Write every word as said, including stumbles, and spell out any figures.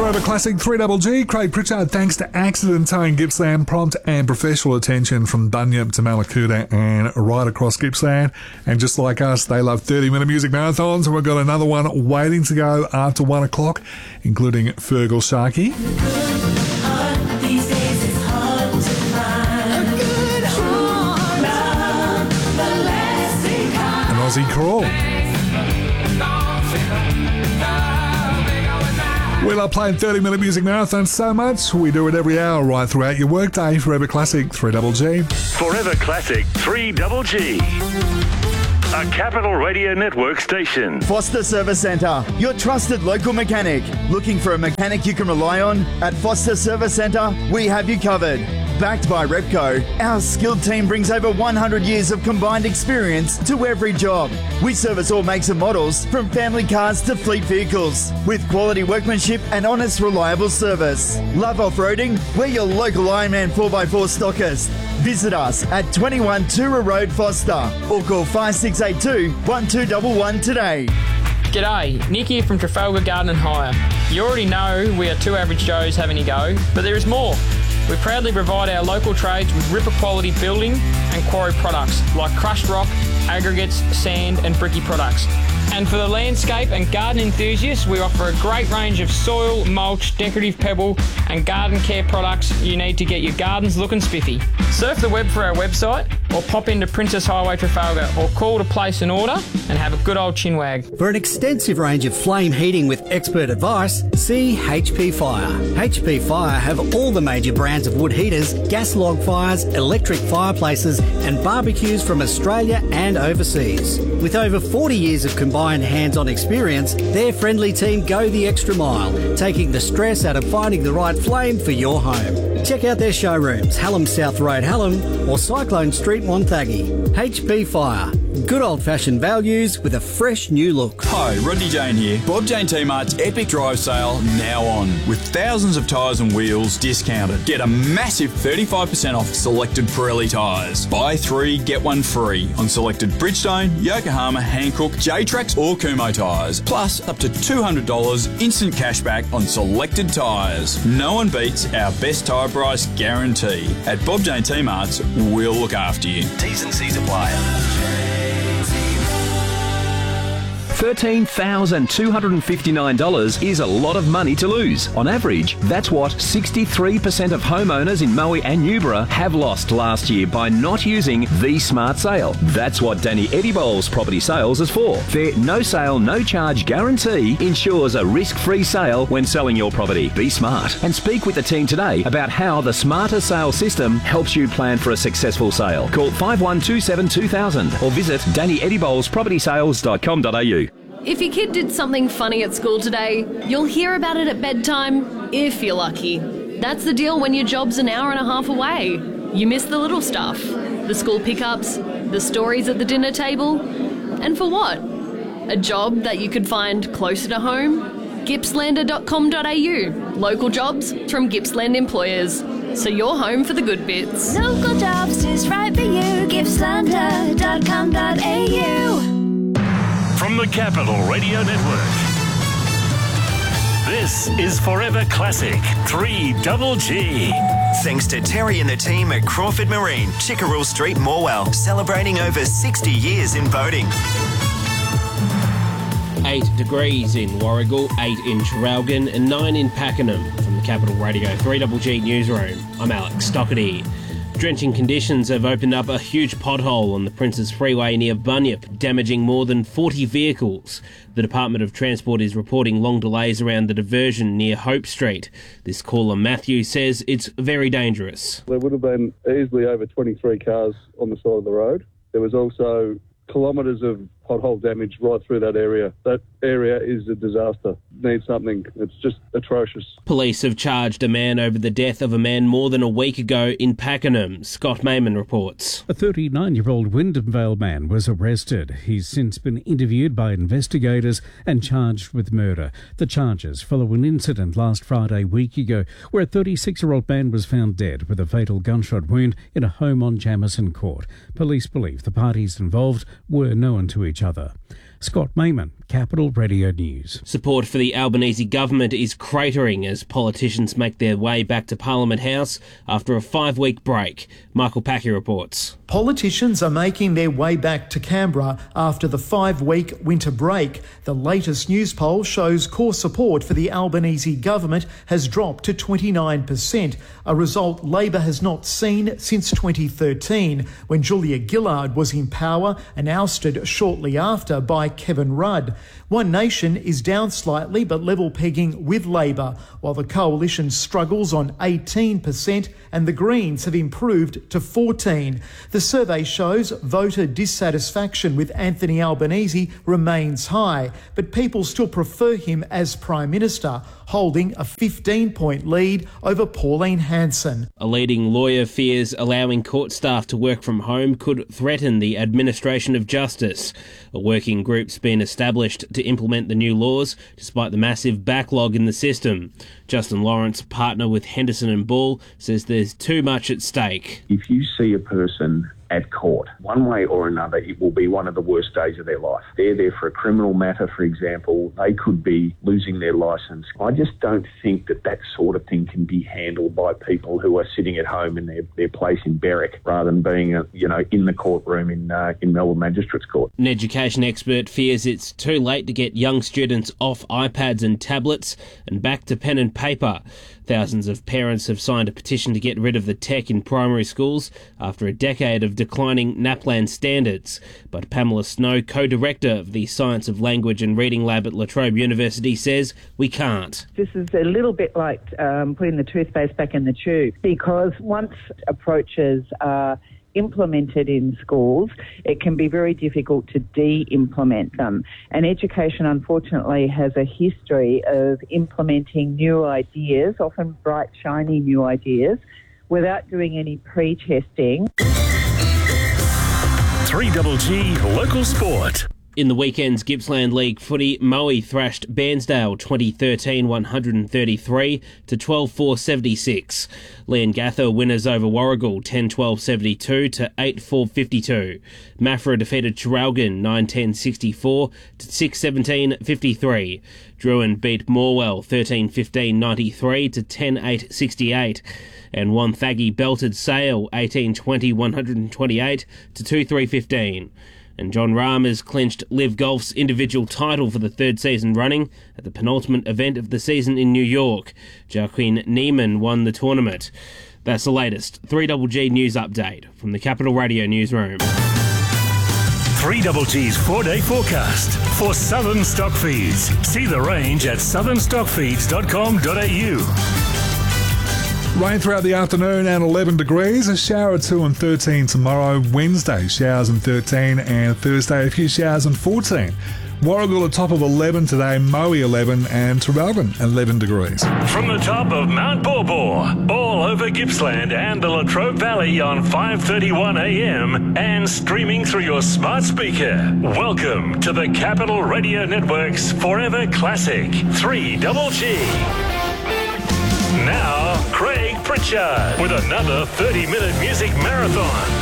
Forever Classic three Double G, Craig Pritchard, thanks to Accident Towing Gippsland, prompt and professional attention from Bunyip to Mallacoota and right across Gippsland. And just like us, they love thirty minute music marathons, and we've got another one waiting to go after one o'clock, including Fergal Sharkey. And Aussie Crawl. We love playing thirty minute music marathons so much, we do it every hour right throughout your workday. Forever Classic three Double G. Forever Classic three Double G. A Capital Radio Network station. Foster Service Centre, your trusted local mechanic. Looking for a mechanic you can rely on? At Foster Service Centre, we have you covered. Backed by Repco, our skilled team brings over one hundred years of combined experience to every job. We service all makes and models, from family cars to fleet vehicles, with quality workmanship and honest, reliable service. Love off-roading? We're your local Ironman four by four stockist. Visit us at twenty-one Tura Road, Foster, or call five six eight two, one two one one today. G'day, Nick here from Trafalgar Garden and Hire. You already know we are two average Joes having a go, but there is more. We proudly provide our local trades with ripper quality building and quarry products like crushed rock, aggregates, sand and bricky products. And for the landscape and garden enthusiasts, we offer a great range of soil, mulch, decorative pebble and garden care products you need to get your gardens looking spiffy. Surf the web for our website or pop into Princess Highway Trafalgar or call to place an order and have a good old chinwag. For an extensive range of flame heating with expert advice, see H P Fire. H P Fire have all the major brands of wood heaters, gas log fires, electric fireplaces and barbecues from Australia and overseas. With over forty years of combined hands-on experience, their friendly team go the extra mile, taking the stress out of finding the right flame for your home. Check out their showrooms, Hallam South Road, Hallam, or Cyclone Street, Wonthaggi. H P Fire. Good old-fashioned values with a fresh new look. Hi, Rodney Jane here. Bob Jane T-Mart's Epic Drive Sale now on, with thousands of tyres and wheels discounted. Get a massive thirty-five percent off selected Pirelli tyres. Buy three, get one free on selected Bridgestone, Yokohama, Hankook, J-Trax or Kumho tyres. Plus up to two hundred dollars instant cashback on selected tyres. No one beats our best tyre price guarantee. At Bob Jane T-Mart's, we'll look after you. T's and C's apply. thirteen thousand two hundred fifty-nine dollars is a lot of money to lose. On average, that's what sixty-three percent of homeowners in Moe and Newborough have lost last year by not using the Smart Sale. That's what Danny Eddie-Bowles Property Sales is for. Their no sale, no charge guarantee ensures a risk-free sale when selling your property. Be smart and speak with the team today about how the Smarter Sale system helps you plan for a successful sale. Call five one two seven two thousand or visit danny eddie bowles property sales dot com dot a u. If your kid did something funny at school today, you'll hear about it at bedtime, if you're lucky. That's the deal when your job's an hour and a half away. You miss the little stuff, the school pickups, the stories at the dinner table. And for what? A job that you could find closer to home? gippslander dot com dot a u. Local jobs from Gippsland employers. So you're home for the good bits. Local jobs is right for you. gippslander dot com dot a u. From the Capital Radio Network, this is Forever Classic three Double G. Thanks to Terry and the team at Crawford Marine, Chickerell Street, Morwell, celebrating over sixty years in boating. Eight degrees in Warragul, eight in Traralgon, and nine in Pakenham. From the Capital Radio three Double G newsroom, I'm Alex Stockerty. Drenching conditions have opened up a huge pothole on the Princes Freeway near Bunyip, damaging more than forty vehicles. The Department of Transport is reporting long delays around the diversion near Hope Street. This caller, Matthew, says it's very dangerous. There would have been easily over twenty-three cars on the side of the road. There was also kilometres of pothole damage right through that area. That area is a disaster. Needs something. It's just atrocious. Police have charged a man over the death of a man more than a week ago in Pakenham. Scott Mayman reports. A thirty-nine-year-old Wyndham Vale man was arrested. He's since been interviewed by investigators and charged with murder. The charges follow an incident last Friday week ago where a thirty-six-year-old man was found dead with a fatal gunshot wound in a home on Jamison Court. Police believe the parties involved were known to each other. Scott Mayman, Capital Radio News. Support for the Albanese government is cratering as politicians make their way back to Parliament House after a five-week break. Michael Packy reports. Politicians are making their way back to Canberra after the five-week winter break. The latest news poll shows core support for the Albanese government has dropped to twenty-nine percent, a result Labor has not seen since twenty thirteen, when Julia Gillard was in power and ousted shortly after by Kevin Rudd. One Nation is down slightly but level pegging with Labor, while the coalition struggles on eighteen percent and the Greens have improved to fourteen. The survey shows voter dissatisfaction with Anthony Albanese remains high, but people still prefer him as Prime Minister, holding a fifteen-point lead over Pauline Hanson. A leading lawyer fears allowing court staff to work from home could threaten the administration of justice. A working group's been established to implement the new laws, despite the massive backlog in the system. Justin Lawrence, partner with Henderson and Bull, says there's too much at stake. If you see a person at court, one way or another, it will be one of the worst days of their life. They're there for a criminal matter, for example. They could be losing their licence. I just don't think that that sort of thing can be handled by people who are sitting at home in their, their place in Berwick, rather than being, uh, you know, in the courtroom in uh, in Melbourne Magistrates Court. An education expert fears it's too late to get young students off iPads and tablets and back to pen and paper. Thousands of parents have signed a petition to get rid of the tech in primary schools after a decade of declining NAPLAN standards. But Pamela Snow, co-director of the Science of Language and Reading Lab at La Trobe University, says we can't. This is a little bit like um, putting the toothpaste back in the tube, because once approaches are implemented in schools, it can be very difficult to de-implement them. And education, unfortunately, has a history of implementing new ideas, often bright, shiny new ideas, without doing any pre-testing. three G G Local Sport. In the weekend's Gippsland League footy, Moe thrashed Bairnsdale twenty thirteen one thirty-three to twelve four seventy-six. Leongatha winners over Warragul ten twelve seventy-two to eight four fifty-two. Maffra defeated Traralgon nine ten sixty-four to six seventeen fifty-three. Druin beat Morwell thirteen fifteen ninety-three to ten eight sixty-eight. And Wonthaggi belted Sale eighteen twenty one twenty-eight to two three fifteen. And John Rahm has clinched Liv Golf's individual title for the third season running at the penultimate event of the season in New York. Joaquin Niemann won the tournament. That's the latest three G G News Update from the Capital Radio Newsroom. three G G's four-day forecast for Southern Stock Feeds. See the range at southern stock feeds dot com dot a u. Rain throughout the afternoon and eleven degrees. A shower at two and thirteen tomorrow. Wednesday, showers and thirteen. And Thursday, a few showers and fourteen. Warragul at top of eleven today. Moe eleven. And Traralgon eleven degrees. From the top of Mount Borbor, all over Gippsland and the La Trobe Valley on five thirty-one a m and streaming through your smart speaker. Welcome to the Capital Radio Network's Forever Classic three G G. Now, Craig Pritchard with another thirty minute music marathon.